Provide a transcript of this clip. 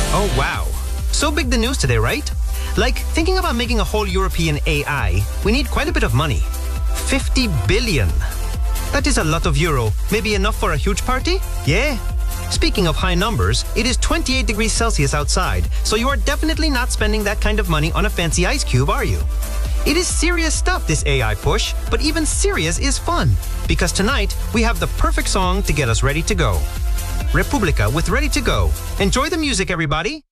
Oh, wow. So big the news today, right? Like, thinking about making a whole European AI, we need quite a bit of money. 50 billion. That is a lot of euro. Maybe enough for a huge party? Yeah. Speaking of high numbers, it is 28 degrees Celsius outside, so you are definitely not spending that kind of money on a fancy ice cube, are you? It is serious stuff, this AI push, but even serious is fun, because tonight we have the perfect song to get us ready to go. Republica with Ready to Go. Enjoy the music, everybody.